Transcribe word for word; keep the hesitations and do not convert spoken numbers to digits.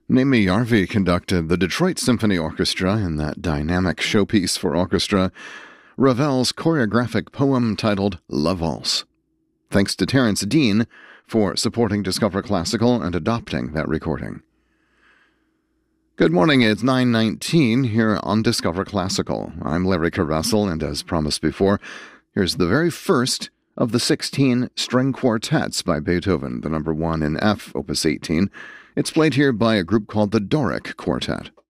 Naomi Yarvi conducted the Detroit Symphony Orchestra in that dynamic showpiece for orchestra, Ravel's choreographic poem titled La Valse. Thanks to Terence Dean for supporting Discover Classical and adopting that recording. Good morning, it's nine nineteen here on Discover Classical. I'm Larry Caressel, and as promised before, here's the very first of the sixteen string quartets by Beethoven, the number one in F, opus eighteen. It's played here by a group called the Doric Quartet.